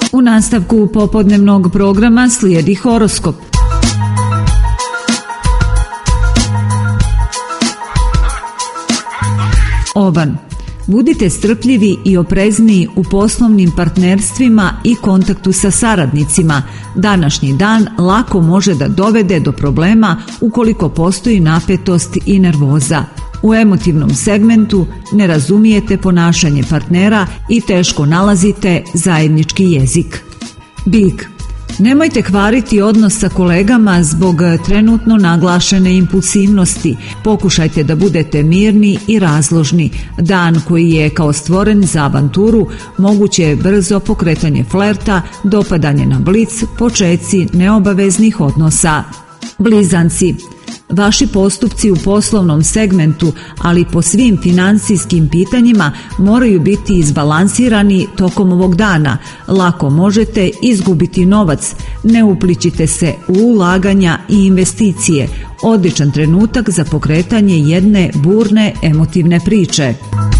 U nastavku popodnevnog programa slijedi horoskop. Ovan. Budite strpljivi i oprezniji u poslovnim partnerstvima i kontaktu sa saradnicima. Današnji dan lako može da dovede do problema ukoliko postoji napetost i nervoza. U emotivnom segmentu ne razumijete ponašanje partnera i teško nalazite zajednički jezik. Big. Nemojte kvariti odnos sa kolegama zbog trenutno naglašene impulsivnosti. Pokušajte da budete mirni i razložni. Dan koji je kao stvoren za avanturu, moguće je brzo pokretanje flerta, dopadanje na blic, počeci neobaveznih odnosa. Blizanci. Vaši postupci u poslovnom segmentu, ali po svim financijskim pitanjima moraju biti izbalansirani tokom ovog dana. Lako možete izgubiti novac, ne uplićite se u ulaganja i investicije. Odličan trenutak za pokretanje jedne burne emotivne priče.